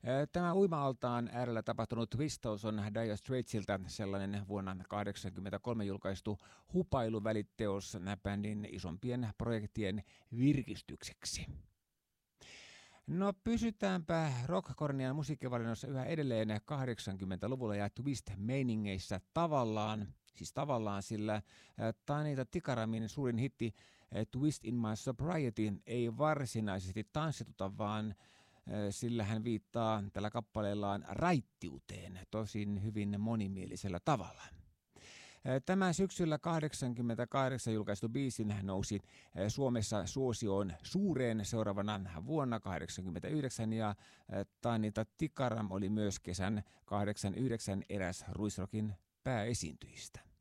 Tämä uima-altaan äärellä tapahtunut twistaus on Dire Straitsiltä sellainen vuonna 1983 julkaistu hupailuväliteos bändin isompien projektien virkistykseksi. No pysytäänpä rockkornian musiikkivalinnossa yhä edelleen 80-luvulla ja twist-meiningeissä tavallaan, sillä Tanita Tikaramin suurin hitti Twist in My Sobriety ei varsinaisesti tanssituta, vaan sillä hän viittaa tällä kappaleellaan raittiuteen, tosin hyvin monimielisellä tavalla. Tämän syksyllä 1988 julkaistu biisi nousi Suomessa suosioon suureen seuraavana vuonna 1989 ja Tanita Tikaram oli myös kesän 1989 eräs Ruisrockin pääesiintyjistä.